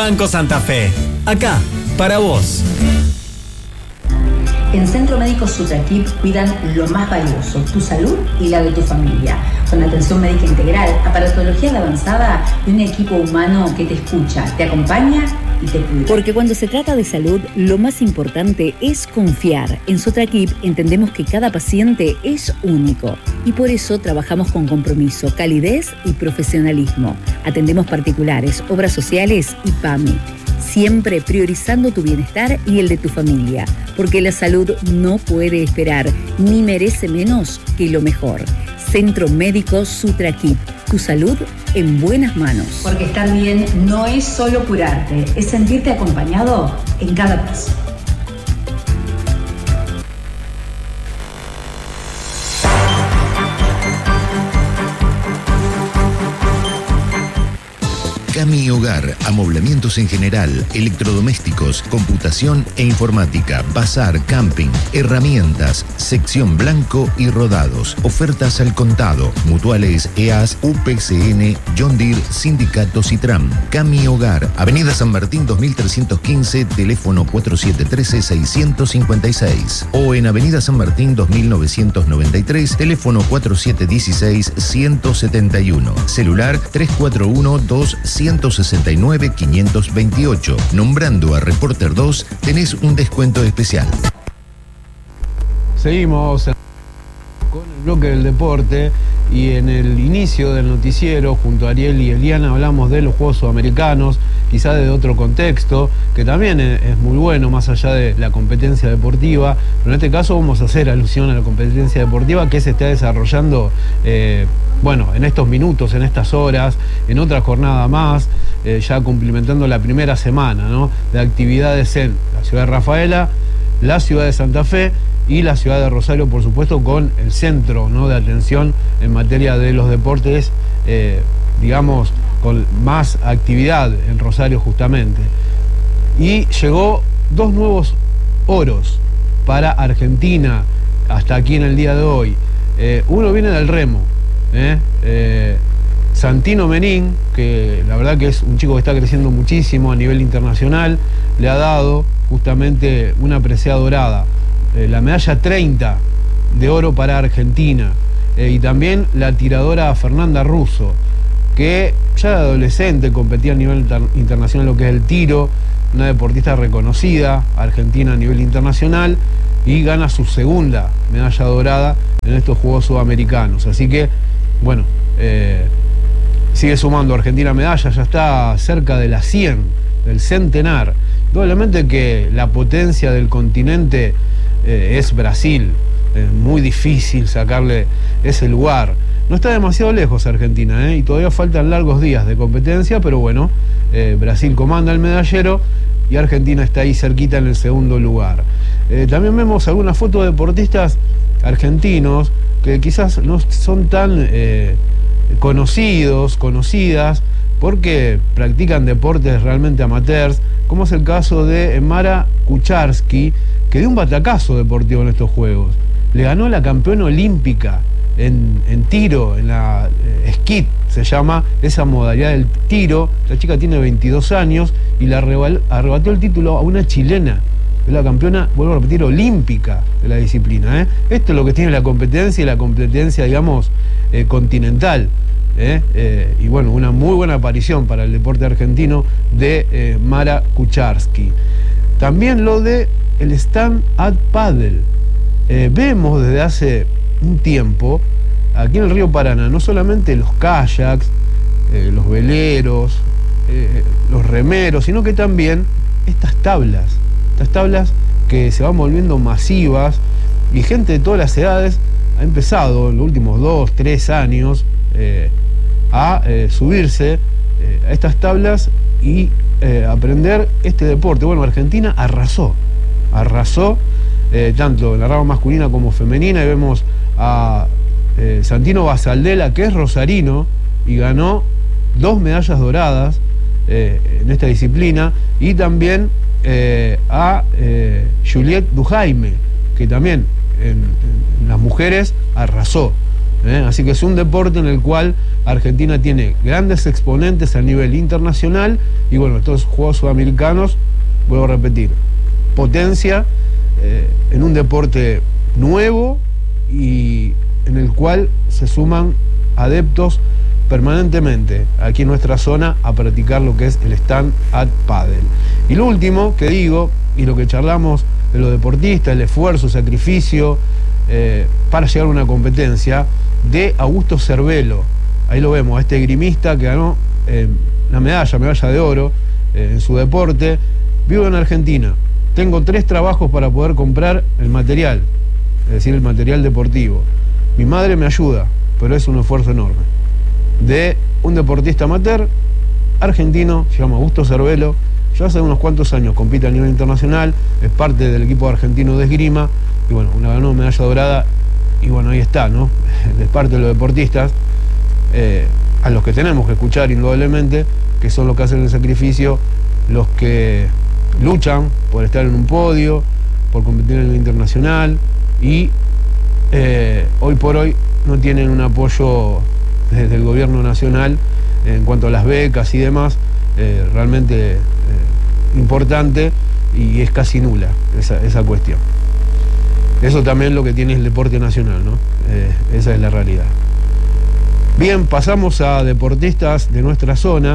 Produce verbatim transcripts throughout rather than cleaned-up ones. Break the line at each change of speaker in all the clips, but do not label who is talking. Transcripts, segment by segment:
Banco Santa Fe. Acá, para vos.
En Centro Médico Sutraquip cuidan lo más valioso, tu salud y la de tu familia. Con atención médica integral, aparatología de avanzada y un equipo humano que te escucha, te acompaña y te cuida.
Porque cuando se trata de salud, lo más importante es confiar. En Sutraquip entendemos que cada paciente es único y por eso trabajamos con compromiso, calidez y profesionalismo. Atendemos particulares, obras sociales y P A M I. Siempre priorizando tu bienestar y el de tu familia, porque la salud no puede esperar, ni merece menos que lo mejor. Centro Médico Sutraquip, tu salud en buenas manos.
Porque estar bien no es solo curarte, es sentirte acompañado en cada paso.
Cami Hogar, amoblamientos en general, electrodomésticos, computación e informática, bazar, camping, herramientas, sección blanco y rodados, ofertas al contado, mutuales E A S, U P C N, John Deere, sindicatos y Tram. Cami Hogar, Avenida San Martín dos mil trescientos quince, teléfono cuatro siete uno tres, seis cinco seis o en Avenida San Martín dos mil novecientos noventa y tres, teléfono cuatro siete uno seis, uno cero siete uno, celular tres cuatro uno, dos ciento sesenta y nueve, quinientos veintiocho. Nombrando a Reporter dos, tenés un descuento especial.
Seguimos con el bloque del deporte y en el inicio del noticiero, junto a Ariel y Eliana, hablamos de los Juegos Sudamericanos, quizás de otro contexto, que también es muy bueno, más allá de la competencia deportiva, pero en este caso vamos a hacer alusión a la competencia deportiva que se está desarrollando, eh, bueno, en estos minutos, en estas horas, en otra jornada más, eh, ya cumplimentando la primera semana, ¿no?, de actividades en la ciudad de Rafaela, la ciudad de Santa Fe y la ciudad de Rosario, por supuesto, con el centro, ¿no?, de atención en materia de los deportes, eh, digamos, con más actividad en Rosario justamente. Y llegó dos nuevos oros para Argentina hasta aquí en el día de hoy. Eh, uno viene del remo, ¿eh? Eh, Santino Menín, que la verdad que es un chico que está creciendo muchísimo a nivel internacional, le ha dado justamente una presea dorada, eh, la medalla treinta de oro para Argentina, eh, y también la tiradora Fernanda Russo, que ya de adolescente competía a nivel inter internacional en lo que es el tiro, una deportista reconocida, argentina a nivel internacional, y gana su segunda medalla dorada en estos Juegos Sudamericanos. Así que, bueno, eh, sigue sumando Argentina medallas, ya está cerca de las cien, del centenar. Probablemente que la potencia del continente eh, es Brasil, es muy difícil sacarle ese lugar. No está demasiado lejos Argentina, ¿eh? Y todavía faltan largos días de competencia, pero bueno, eh, Brasil comanda el medallero y Argentina está ahí cerquita en el segundo lugar. Eh, también vemos algunas fotos de deportistas argentinos que quizás no son tan eh, conocidos, conocidas, porque practican deportes realmente amateurs, como es el caso de Mara Kucharski, que dio un batacazo deportivo en estos Juegos. Le ganó la campeona olímpica En, en tiro, en la eh, skit se llama esa modalidad del tiro. La chica tiene veintidós años y le arrebató el título a una chilena, es la campeona, vuelvo a repetir, olímpica de la disciplina, ¿eh? Esto es lo que tiene la competencia y la competencia, digamos, eh, continental, ¿eh? Eh, y bueno, una muy buena aparición para el deporte argentino de eh, Mara Kucharski. También lo de el stand-up paddle. Eh, vemos desde hace un tiempo aquí en el río Paraná no solamente los kayaks, eh, los veleros, eh, los remeros, sino que también estas tablas, estas tablas que se van volviendo masivas, y gente de todas las edades ha empezado en los últimos dos, tres años eh, a eh, subirse eh, a estas tablas y eh, aprender este deporte. Bueno, Argentina arrasó, arrasó eh, tanto en la rama masculina como femenina, y vemos a eh, Santino Basaldela, que es rosarino y ganó dos medallas doradas eh, en esta disciplina, y también eh, a eh, Juliette Dujaime, que también en, en las mujeres arrasó. ¿eh? Así que es un deporte en el cual Argentina tiene grandes exponentes a nivel internacional y bueno, estos Juegos Sudamericanos, vuelvo a repetir, potencia eh, en un deporte nuevo y en el cual se suman adeptos permanentemente aquí en nuestra zona a practicar lo que es el stand-up paddle. Y lo último que digo, y lo que charlamos de los deportistas, el esfuerzo, sacrificio eh, para llegar a una competencia de Augusto Cervelo. Ahí lo vemos, a este esgrimista que ganó eh, una medalla, medalla de oro eh, en su deporte. Vivo en Argentina, tengo tres trabajos para poder comprar el material, es decir, el material deportivo. Mi madre me ayuda, pero es un esfuerzo enorme. De un deportista amateur argentino, se llama Augusto Cervelo, ya hace unos cuantos años compite a nivel internacional, es parte del equipo argentino de esgrima, y bueno, una ganó medalla dorada, y bueno, ahí está, ¿no? Es parte de los deportistas, eh, a los que tenemos que escuchar indudablemente, que son los que hacen el sacrificio, los que luchan por estar en un podio, por competir en el internacional, y eh, hoy por hoy no tienen un apoyo desde el gobierno nacional en cuanto a las becas y demás, eh, realmente eh, importante, y es casi nula esa, esa cuestión. Eso también lo que tiene el deporte nacional, ¿no? Eh, esa es la realidad. Bien, pasamos a deportistas de nuestra zona,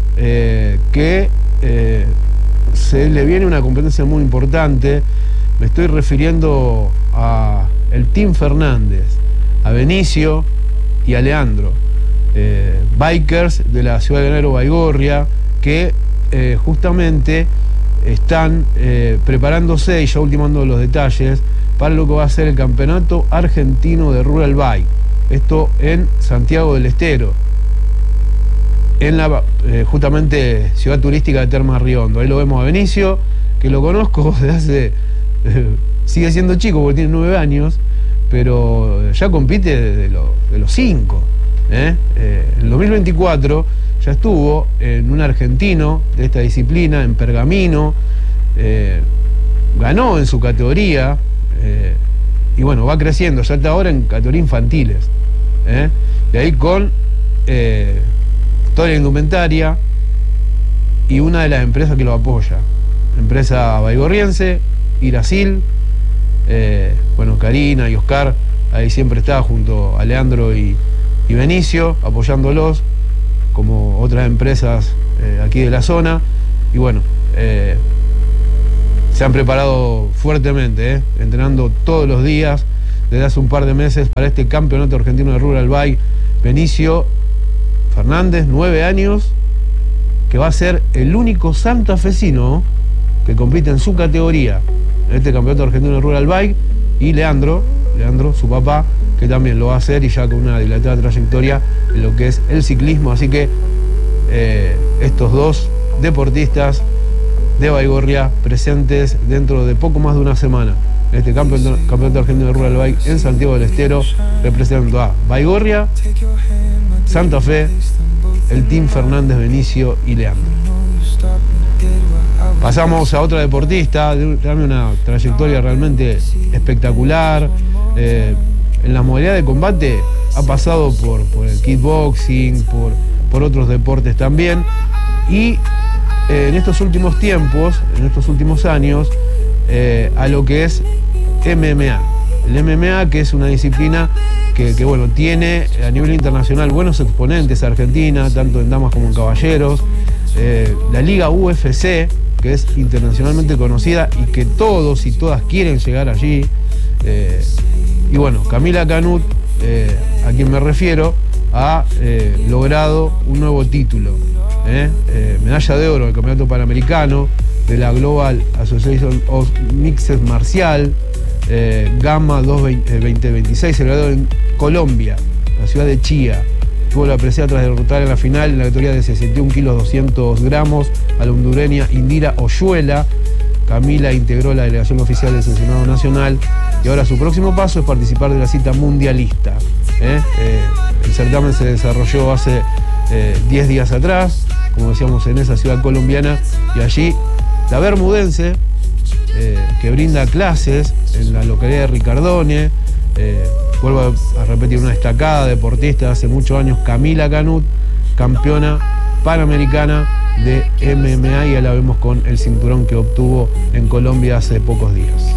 eh, que eh, se le viene una competencia muy importante. Me estoy refiriendo a el Team Fernández, a Benicio y a Leandro, eh, bikers de la ciudad de Granero Baigorria, que eh, justamente están eh, preparándose y ya ultimando los detalles para lo que va a ser el Campeonato Argentino de Rural Bike. Esto en Santiago del Estero, en la eh, justamente ciudad turística de Termas Riondo. Ahí lo vemos a Benicio, que lo conozco desde hace, eh, sigue siendo chico porque tiene nueve años, pero ya compite desde lo, de los cinco. ¿eh? Eh, en el dos mil veinticuatro ya estuvo en un argentino de esta disciplina, en Pergamino, eh, ganó en su categoría, eh, y bueno, va creciendo, ya está ahora en categoría infantiles, ¿eh? y ahí con eh, toda la indumentaria y una de las empresas que lo apoya, empresa baigorriense, Iracil, eh, bueno, Karina y Oscar, ahí siempre está junto a Leandro y, y Benicio, apoyándolos, como otras empresas eh, aquí de la zona, y bueno, eh, se han preparado fuertemente, eh, entrenando todos los días desde hace un par de meses para este Campeonato Argentino de Rural Bike. Benicio Fernández, nueve años, que va a ser el único santafesino que compite en su categoría en este Campeonato Argentino de Rural Bike, y Leandro, Leandro, su papá, que también lo va a hacer, y ya con una dilatada trayectoria en lo que es el ciclismo. Así que eh, estos dos deportistas de Baigorria presentes dentro de poco más de una semana en este campeonato, campeonato argentino de Rural Bike en Santiago del Estero, representando a Baigorria, Santa Fe, el Team Fernández, Benicio y Leandro. Pasamos a otra deportista, también una trayectoria realmente espectacular. Eh, en la modalidad de combate ha pasado por, por el kickboxing, por, por otros deportes también, y eh, en estos últimos tiempos, en estos últimos años, eh, a lo que es M M A. El M M A, que es una disciplina que, que bueno, tiene a nivel internacional buenos exponentes a Argentina, tanto en damas como en caballeros. Eh, la Liga U F C, que es internacionalmente conocida y que todos y todas quieren llegar allí. Eh, y bueno, Camila Canut, eh, a quien me refiero, ha eh, logrado un nuevo título. Eh, eh, medalla de oro del Campeonato Panamericano de la Global Association of Mixed Martial, eh, Gamma veinte veintiséis, celebrado en Colombia, la ciudad de Chía. Tuvo la presea tras derrotar en la final en la categoría de sesenta y un kilos doscientos gramos a la hondureña Indira Oyuela. Camila integró la delegación oficial del seleccionado nacional y ahora su próximo paso es participar de la cita mundialista. ¿eh? Eh, el certamen se desarrolló hace diez eh, días atrás, como decíamos, en esa ciudad colombiana, y allí la bermudense, eh, que brinda clases en la localidad de Ricardone, eh, vuelvo a repetir, una destacada deportista de hace muchos años, Camila Canut, campeona panamericana de M M A, y ya la vemos con el cinturón que obtuvo en Colombia hace pocos días.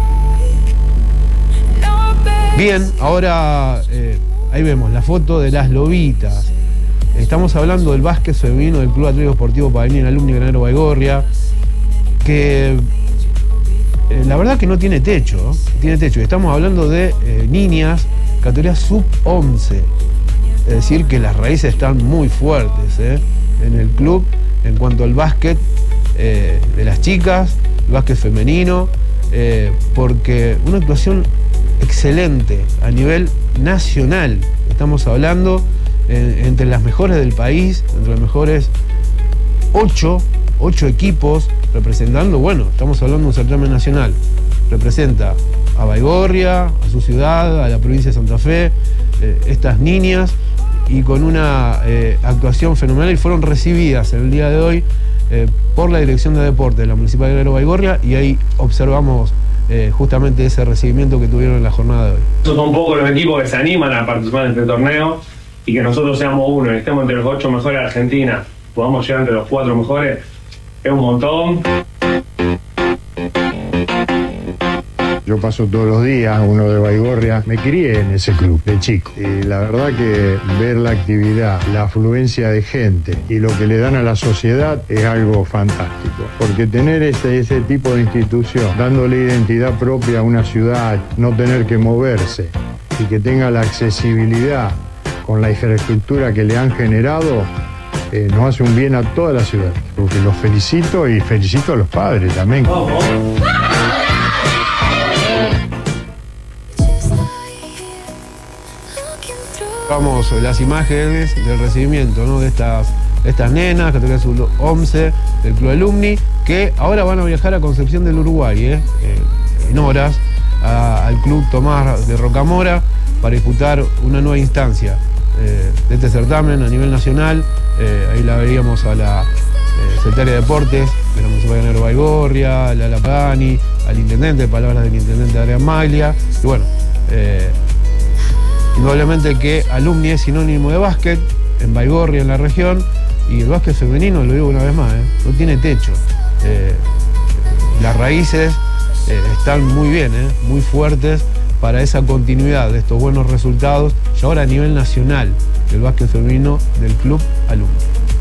Bien, ahora eh, ahí vemos la foto de las lobitas. Estamos hablando del básquet femenino del Club Atlético Deportivo Paganini Alumni Granero Baigorria, que eh, la verdad que no tiene techo, tiene techo. Estamos hablando de eh, niñas, categoría sub once. Es decir, que las raíces están muy fuertes ¿eh? en el club en cuanto al básquet eh, de las chicas, el básquet femenino, eh, porque una actuación excelente a nivel nacional. Estamos hablando eh, entre las mejores del país, entre los mejores ocho, ocho equipos representando, bueno, estamos hablando de un certamen nacional. Representa a Baigorria, a su ciudad, a la provincia de Santa Fe, eh, estas niñas, y con una eh, actuación fenomenal, y fueron recibidas en el día de hoy eh, por la Dirección de Deportes de la Municipalidad de Baigorria, y ahí observamos eh, justamente ese recibimiento que tuvieron en la jornada de hoy.
Esos son un poco los equipos que se animan a participar en este torneo, y que nosotros seamos uno y estemos entre los ocho mejores de Argentina, podamos llegar entre los cuatro mejores, es un montón.
Yo paso todos los días, uno de Baigorria, me crié en ese club de chico. Y la verdad que ver la actividad, la afluencia de gente y lo que le dan a la sociedad es algo fantástico. Porque tener ese, ese tipo de institución, dándole identidad propia a una ciudad, no tener que moverse y que tenga la accesibilidad con la infraestructura que le han generado, eh, nos hace un bien a toda la ciudad. Porque los felicito y felicito a los padres también.
Vamos las imágenes del recibimiento, ¿no? de estas, de estas nenas, categoría sub once del Club Alumni, que ahora van a viajar a Concepción del Uruguay, ¿eh? Eh, en horas, a, al Club Tomás de Rocamora, para disputar una nueva instancia eh, de este certamen a nivel nacional. Eh, ahí la veríamos a la eh, secretaria de Deportes de la Municipalidad de Granero Baigorria, a la Pagani, al intendente, palabras del intendente Adrián Maglia, y bueno, eh, indudablemente que Alumni es sinónimo de básquet en Baigorria, en la región, y el básquet femenino, lo digo una vez más, ¿eh? no tiene techo. Eh, las raíces eh, están muy bien, ¿eh? muy fuertes para esa continuidad de estos buenos resultados, y ahora a nivel nacional, del básquet femenino del Club Alumni.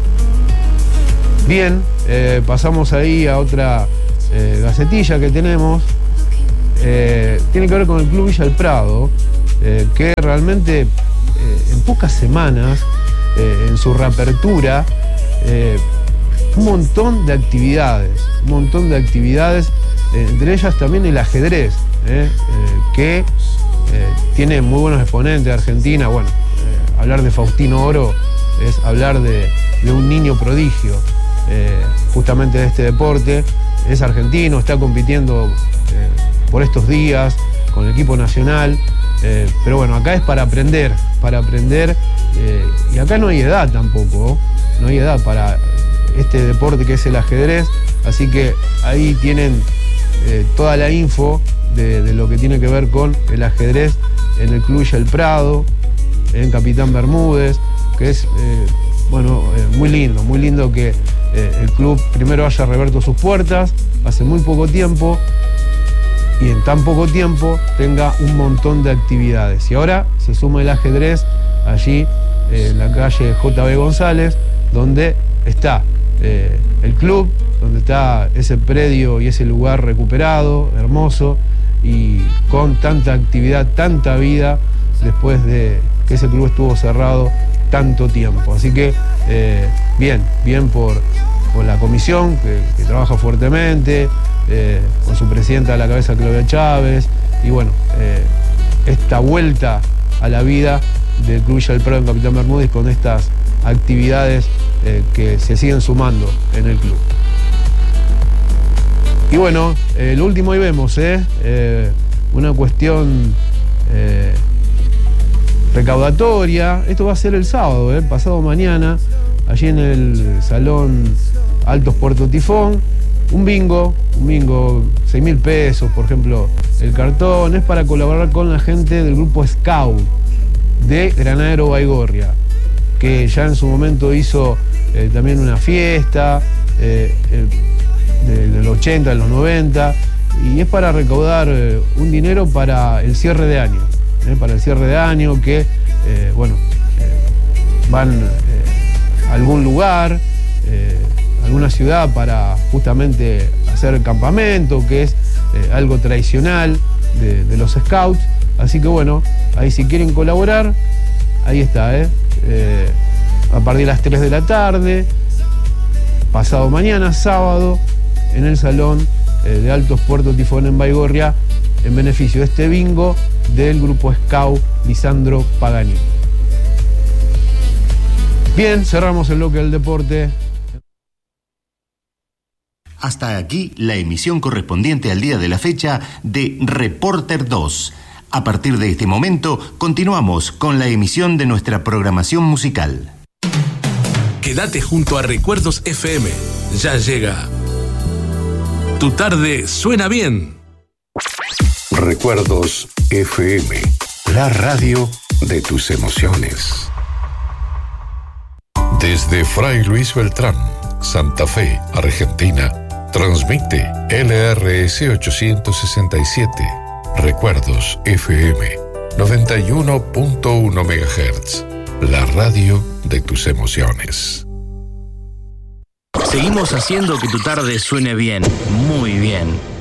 Bien, eh, pasamos ahí a otra eh, gacetilla que tenemos. Eh, tiene que ver con el Club Villa El Prado, eh, que realmente eh, en pocas semanas, eh, en su reapertura, eh, un montón de actividades, un montón de actividades, eh, entre ellas también el ajedrez, eh, eh, que eh, tiene muy buenos exponentes de Argentina. Bueno, eh, hablar de Faustino Oro es hablar de, de un niño prodigio, eh, justamente de este deporte. Es argentino, está compitiendo eh, por estos días con el equipo nacional, eh, pero bueno, acá es para aprender, para aprender, eh, y acá no hay edad tampoco, no hay edad para este deporte que es el ajedrez, así que ahí tienen eh, toda la info de, de lo que tiene que ver con el ajedrez en el Club Villa El Prado, en Capitán Bermúdez, que es, eh, bueno, eh, muy lindo, muy lindo que eh, el club primero haya reabierto sus puertas hace muy poco tiempo, y en tan poco tiempo tenga un montón de actividades. Y ahora se suma el ajedrez allí eh, en la calle J B González, donde está eh, el club, donde está ese predio y ese lugar recuperado, hermoso, y con tanta actividad, tanta vida, después de que ese club estuvo cerrado tanto tiempo. Así que eh, bien, bien por, por la comisión que, que trabaja fuertemente, eh, con su presidenta a la cabeza, Claudia Chávez, y bueno, eh, esta vuelta a la vida del Club Villa El Prado en Capitán Bermúdez, con estas actividades eh, que se siguen sumando en el club. Y bueno, eh, lo último ahí vemos, eh, eh, una cuestión eh, recaudatoria. Esto va a ser el sábado, eh, pasado mañana, allí en el Salón Altos Puerto Tifón. un bingo, un bingo, seis mil pesos, por ejemplo, el cartón, es para colaborar con la gente del grupo Scout de Granadero Baigorria, que ya en su momento hizo eh, también una fiesta eh, eh, del ochenta, de los noventa, y es para recaudar eh, un dinero para el cierre de año, eh, para el cierre de año, que, eh, bueno, eh, van eh, a algún lugar, eh, alguna ciudad para justamente hacer campamento, que es eh, algo tradicional de, de los Scouts. Así que bueno, ahí si quieren colaborar, ahí está, ¿eh? Eh, a partir de las tres de la tarde, pasado mañana, sábado, en el Salón eh, de Altos Puerto Tifón en Baigorria, en beneficio de este bingo del grupo Scout Lisandro Pagani. Bien, cerramos el bloque del deporte.
Hasta aquí la emisión correspondiente al día de la fecha de Reporter dos. A partir de este momento, continuamos con la emisión de nuestra programación musical.
Quédate junto a Recuerdos F M. Ya llega. Tu tarde suena bien.
Recuerdos F M, la radio de tus emociones. Desde Fray Luis Beltrán, Santa Fe, Argentina, transmite L R S ochocientos sesenta y siete, Recuerdos F M, noventa y uno punto uno megahertz, la radio de tus emociones.
Seguimos haciendo que tu tarde suene bien, muy bien.